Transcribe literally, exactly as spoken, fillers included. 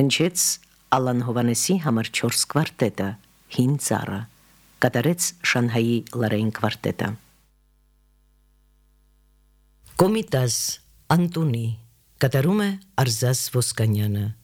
հնչեց Ալան Հովանեսի համար չորս կվարտետը, հին ծառը, կատարեց Շանհայի լարային կվարտետը։ Կոմիտաս Անտունի, կատարում է Արզաս Ոսկանյանը։